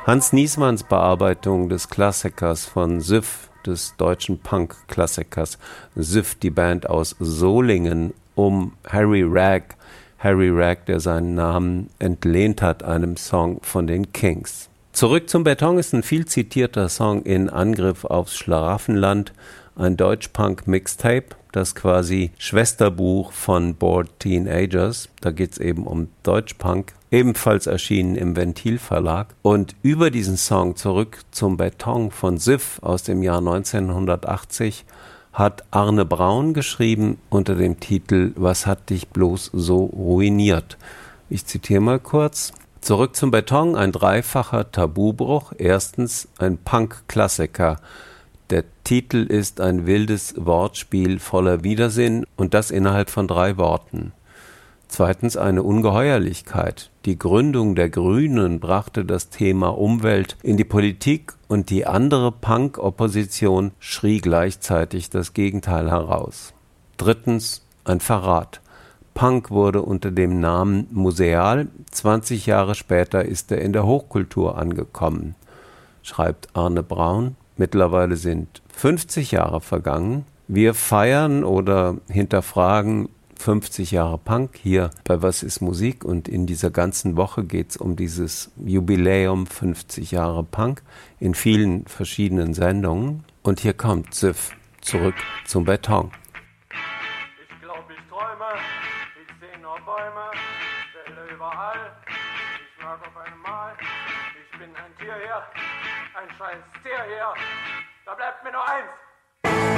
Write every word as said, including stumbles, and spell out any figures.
Hans Niesmanns Bearbeitung des Klassikers von Süff, des deutschen Punk-Klassikers Süff, die Band aus Solingen, um Harry Ragg, Harry Ragg, der seinen Namen entlehnt hat einem Song von den Kings. Zurück zum Beton ist ein viel zitierter Song in Angriff aufs Schlaraffenland, ein Deutsch-Punk-Mixtape, das quasi Schwesterbuch von Bored Teenagers, da geht es eben um Deutsch-Punk, ebenfalls erschienen im Ventil Verlag. Und über diesen Song Zurück zum Beton von Süff aus dem Jahr neunzehnhundertachtzig hat Arne Braun geschrieben unter dem Titel »Was hat dich bloß so ruiniert?« Ich zitiere mal kurz. Zurück zum Beton, ein dreifacher Tabubruch. Erstens ein Punk-Klassiker. Der Titel ist ein wildes Wortspiel voller Widersinn und das innerhalb von drei Worten. Zweitens eine Ungeheuerlichkeit. Die Gründung der Grünen brachte das Thema Umwelt in die Politik und die andere Punk-Opposition schrie gleichzeitig das Gegenteil heraus. Drittens ein Verrat. Punk wurde unter dem Namen museal. zwanzig Jahre später ist er in der Hochkultur angekommen, schreibt Arne Braun. Mittlerweile sind fünfzig Jahre vergangen. Wir feiern oder hinterfragen fünfzig Jahre Punk hier bei Was ist Musik? Und in dieser ganzen Woche geht es um dieses Jubiläum fünfzig Jahre Punk in vielen verschiedenen Sendungen. Und hier kommt Süff, Zurück zum Beton. Ich glaub, ich träume, ich seh nur Bäume, Wälder überall, ich mag auf einmal, ich bin ein Tier hier, ein scheiß Tier hier, da bleibt mir nur eins.